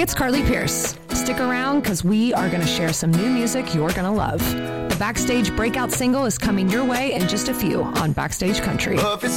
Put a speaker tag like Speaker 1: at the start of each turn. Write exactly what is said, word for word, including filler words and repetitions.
Speaker 1: it's Carly Pierce. Stick around because we are going to share some new music you're going to love. The Backstage breakout single is coming your way in just a few on Backstage Country.